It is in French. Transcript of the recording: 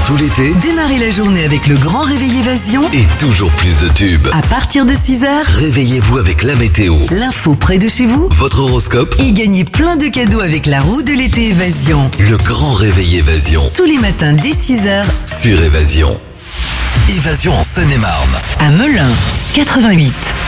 tout l'été Démarrez la journée avec le grand réveil Évasion. et toujours plus de tubes. À partir de 6h, Réveillez-vous avec la météo, l'info près de chez vous. votre horoscope, Et gagnez plein de cadeaux avec la roue de l'été Évasion. le grand réveil Évasion Tous les matins dès 6h, sur Évasion. Évasion en Seine-et-Marne. à Melun, 88.